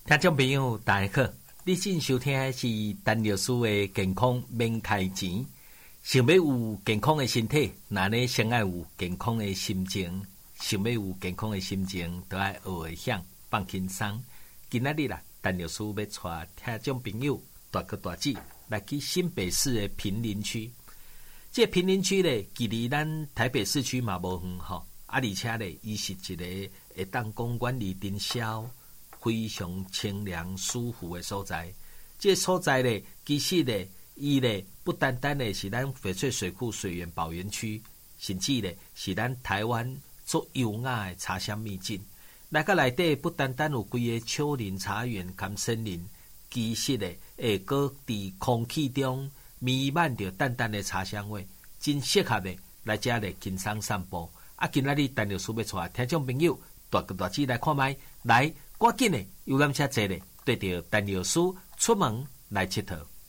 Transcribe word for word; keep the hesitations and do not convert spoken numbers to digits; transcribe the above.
听众朋友大家好，你正收听的是陈律师的健康免开钱。想要有健康的身体，那呢先要有健康的心情。想要有健康的心情，都要学会想放轻松。今仔日啦，陈律师要带听众朋友大哥大姐来去新北市的坪林区。这坪林区咧，距离咱台北市区嘛无远吼，啊，而且咧，伊是一个会当公园里顶消非常清凉舒服的所在。这个所在咧，其实咧，伊咧不单单咧是咱翡翠水库水源保源区，甚至咧是咱台湾最优雅的茶香秘境。那个内底不单单有规个丘陵茶园兼森林，其实咧会搁伫空气中弥漫着淡淡的茶香味，真适合的来遮咧轻松散步。啊，今仔日陈律师要带听众朋友大哥大姐来看卖，来赶紧的游览车坐咧，对着陈律师出门来佚佗。